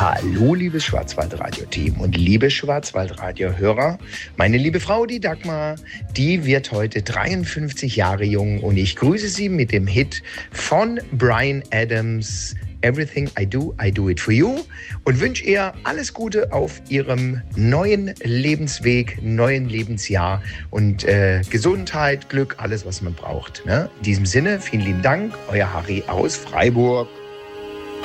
Hallo, liebes Schwarzwaldradio-Team und liebe Schwarzwaldradio-Hörer. Meine liebe Frau, die Dagmar, die wird heute 53 Jahre jung und ich grüße sie mit dem Hit von Bryan Adams, Everything I Do It For You, und wünsche ihr alles Gute auf ihrem neuen Lebensweg, neuen Lebensjahr und Gesundheit, Glück, alles, was man braucht. Ne? In diesem Sinne, vielen lieben Dank, euer Harry aus Freiburg.